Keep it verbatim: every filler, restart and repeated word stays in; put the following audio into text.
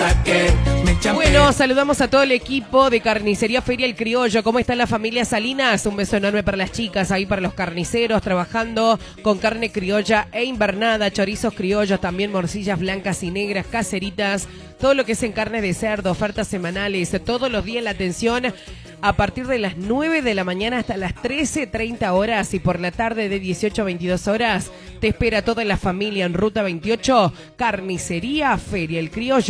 Bueno, saludamos a todo el equipo de Carnicería Feria El Criollo. ¿Cómo está la familia Salinas? Un beso enorme para las chicas, ahí para los carniceros, trabajando con carne criolla e invernada, chorizos criollos, también morcillas blancas y negras, caseritas, todo lo que es en carne de cerdo, ofertas semanales, todos los días la atención a partir de las nueve de la mañana hasta las trece treinta horas y por la tarde de dieciocho a veintidós horas. Te espera toda la familia en Ruta veintiocho, Carnicería Feria El Criollo.